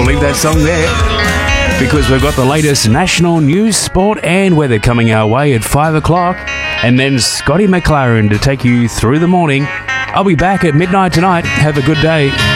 leave that song there because we've got the latest national news, sport and weather coming our way at 5 o'clock. And then Scotty McLaren to take you through the morning. I'll be back at midnight tonight. Have a good day.